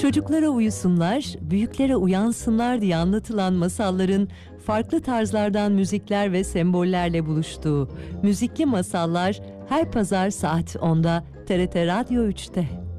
Çocuklara uyusunlar, büyüklere uyansınlar diye anlatılan masalların farklı tarzlardan müzikler ve sembollerle buluştuğu Müzikli Masallar her pazar saat 10'da TRT Radyo 3'te.